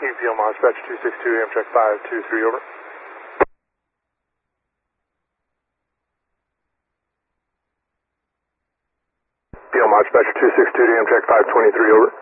EPL Dispatch 262, Amtrak 523, over. EPL Dispatch 262 to Amtrak 523, over.